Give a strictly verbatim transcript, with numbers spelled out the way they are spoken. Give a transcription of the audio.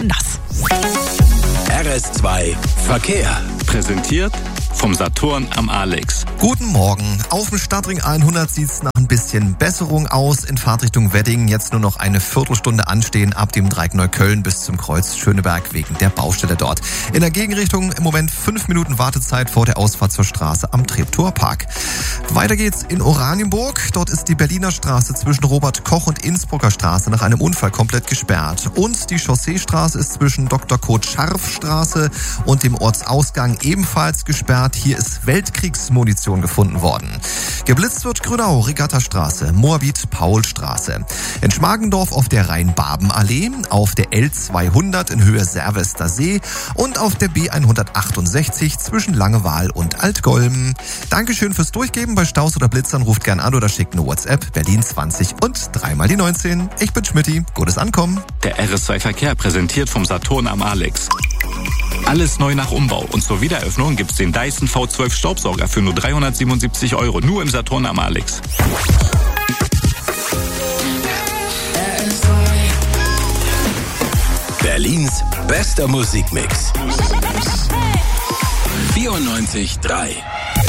nass. R S zwei Verkehr. Präsentiert vom Saturn am Alex. Guten Morgen. Auf dem Stadtring hundert sieht es nach ein bisschen Besserung aus. In Fahrtrichtung Wedding jetzt nur noch eine Viertelstunde anstehen ab dem Dreieck Neukölln bis zum Kreuz Schöneberg wegen der Baustelle dort. In der Gegenrichtung im Moment fünf Minuten Wartezeit vor der Ausfahrt zur Straße am Treptower Park. Weiter geht's in Oranienburg. Dort ist die Berliner Straße zwischen Robert Koch und Innsbrucker Straße nach einem Unfall komplett gesperrt. Und die Chausseestraße ist zwischen Doktor Kurt Scharf Straße und dem Ortsausgang ebenfalls gesperrt. Hier ist Weltkriegsmunition gefunden worden. Geblitzt wird Grünau, Regattastraße, Moabit, Paulstraße. In Schmargendorf auf der Rhein-Barben-Allee, auf der L zweihundert in Höhe Servester See und auf der B hundertachtundsechzig zwischen Langewaal und Altgolm. Dankeschön fürs Durchgeben. Bei Staus oder Blitzern ruft gern an oder schickt eine WhatsApp Berlin zwanzig und dreimal die neunzehn. Ich bin Schmitty. Gutes Ankommen. Der R S zwei Verkehr präsentiert vom Saturn am Alex. Alles neu nach Umbau. Und zur Wiedereröffnung gibt's den Dyson V zwölf Staubsauger für nur dreihundertsiebenundsiebzig Euro. Nur im Saturn am Alex. Berlins bester Musikmix. vierundneunzig Komma drei